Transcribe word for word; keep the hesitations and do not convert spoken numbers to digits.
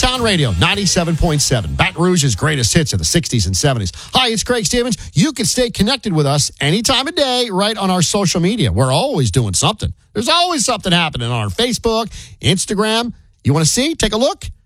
Town Radio, ninety-seven point seven. Baton Rouge's greatest hits of the sixties and seventies. Hi, it's Craig Stevens. You can stay connected with us any time of day right on our social media. We're always doing something. There's always something happening on our Facebook, Instagram. You want to see? Take a look.